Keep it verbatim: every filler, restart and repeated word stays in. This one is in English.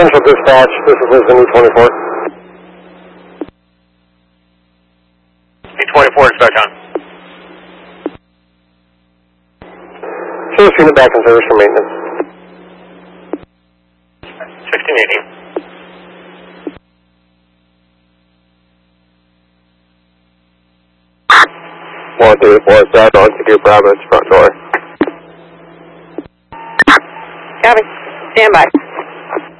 Central Dispatch, this is Lisbon E twenty-four. E twenty-four, dispatch on. Service unit back in service for maintenance. sixteen eighteen. one three four, south on Secure Providence, front door. Copy. Stand by.